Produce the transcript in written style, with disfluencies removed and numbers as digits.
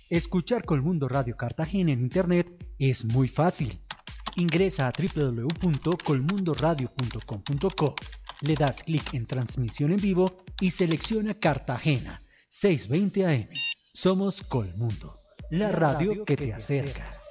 Escuchar Colmundo Radio Cartagena en Internet es muy fácil. Ingresa a www.colmundoradio.com.co, le das clic en Transmisión en Vivo y selecciona Cartagena, 620 AM. Somos Colmundo, la radio que te acerca.